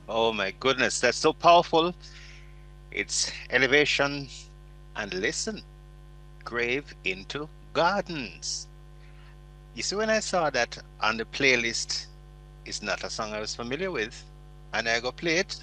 Oh my goodness, that's so powerful. It's elevation and listen, grave into gardens. You see, when I saw that on the playlist, it's not a song I was familiar with, and I go play it.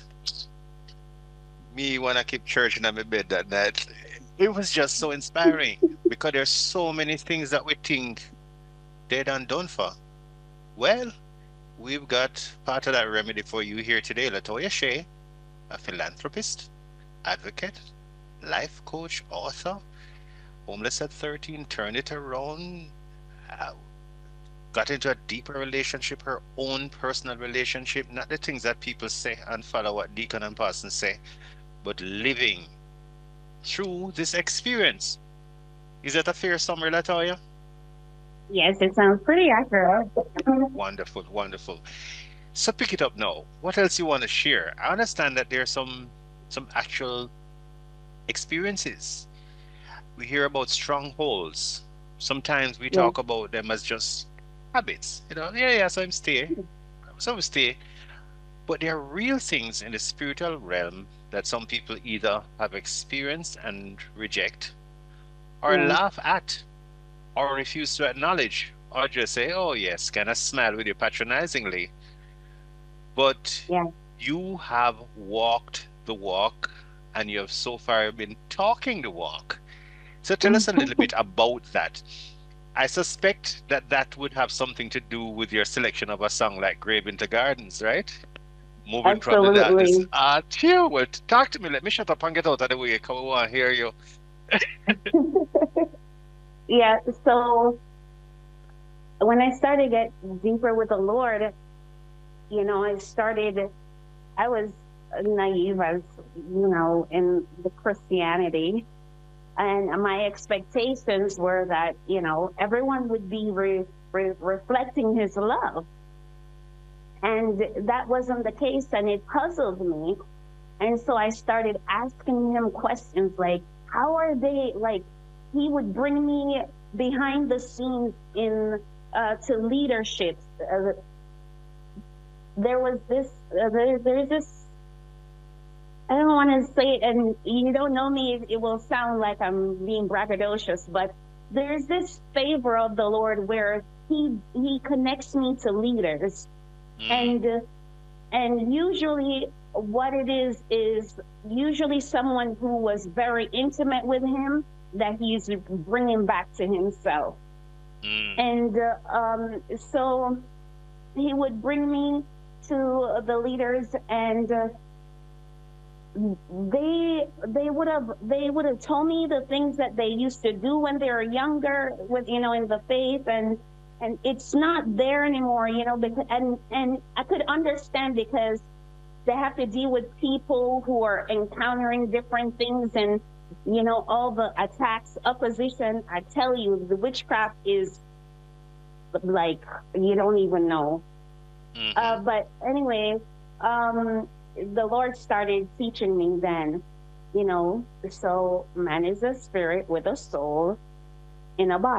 Me wanna keep church in my bed that night. It was just so inspiring because there's so many things that we think they done done for. Well, we've got part of that remedy for you here today, Latoya Shea, a philanthropist, advocate, life coach, author, homeless at 13, turned it around, uh, got into a deeper relationship, her own personal relationship, not the things that people say and follow what Deacon and Parson say, but living through this experience. Is that a fair summary, Latoya? Yes, it sounds pretty accurate. Wonderful, wonderful. So pick it up now. What else you want to share? I understand that there's some actual experiences. We hear about strongholds. Sometimes we Yes. talk about them as just habits. Yeah, yeah, some stay, some stay. But there are real things in the spiritual realm that some people either have experienced and reject, or Yes. laugh at, or refuse to acknowledge, or just say, oh, yes, kind of smile with you patronizingly. But Yes. you have walked the walk and you have so far been talking the walk. So tell us a little bit about that. I suspect that that would have something to do with your selection of a song like Grave into Gardens, right? Moving from the darkness. Absolutely. Chill, well, talk to me. Let me shut up and get out of the way. Come on, hear you. Yeah. So when I started to get deeper with the Lord, I was naive as, in the Christianity. And my expectations were that, everyone would be reflecting his love. And that wasn't the case. And it puzzled me. And so I started asking him questions like, how are they like, he would bring me behind the scenes in to leadership. There was this, there's this, I don't want to say it, and you don't know me, it will sound like I'm being braggadocious, but there's this favor of the Lord where he connects me to leaders. Mm, And and usually what it is usually someone who was very intimate with him that he's bringing back to himself. mm, And so he would bring me to the leaders, and they would have told me the things that they used to do when they were younger with, in the faith, and it's not there anymore, because, and I could understand because they have to deal with people who are encountering different things, and all the attacks, opposition. I tell you, the witchcraft is like, you don't even know. mm-hmm. But anyway, the Lord started teaching me then, so man is a spirit with a soul in a body.